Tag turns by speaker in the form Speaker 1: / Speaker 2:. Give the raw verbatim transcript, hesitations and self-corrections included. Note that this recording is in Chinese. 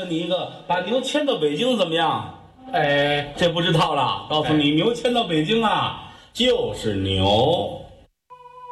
Speaker 1: 问你一个，把牛迁到北京怎么样？
Speaker 2: 哎，
Speaker 1: 这不知道了。告诉你，牛迁到北京啊，就是牛。